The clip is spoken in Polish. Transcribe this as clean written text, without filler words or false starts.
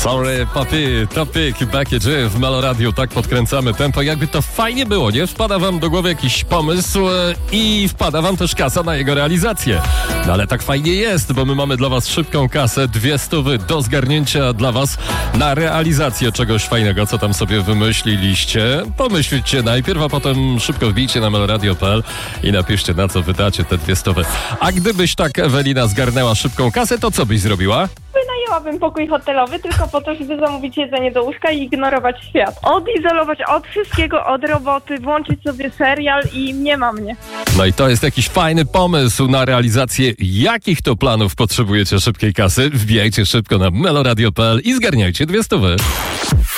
Sorry, papi, topic, package w Meloradiu, tak podkręcamy tempo, jakby to fajnie było, nie? Wpada wam do głowy jakiś pomysł i wpada wam też kasa na jego realizację. No ale tak fajnie jest, bo my mamy dla was szybką kasę, 200 do zgarnięcia dla was na realizację czegoś fajnego, co tam sobie wymyśliliście. Pomyślcie najpierw, a potem szybko wbijcie na meloradio.pl i napiszcie, na co wydacie te 200. A gdybyś tak, Ewelina, zgarnęła szybką kasę, to co byś zrobiła? Wynajęłabym pokój hotelowy tylko po to, żeby zamówić jedzenie do łóżka i ignorować świat. Odizolować od wszystkiego, od roboty, włączyć sobie serial i nie ma mnie. No i to jest jakiś fajny pomysł na realizację. Jakich to planów potrzebujecie szybkiej kasy? Wbijajcie szybko na meloradio.pl i zgarniajcie 200.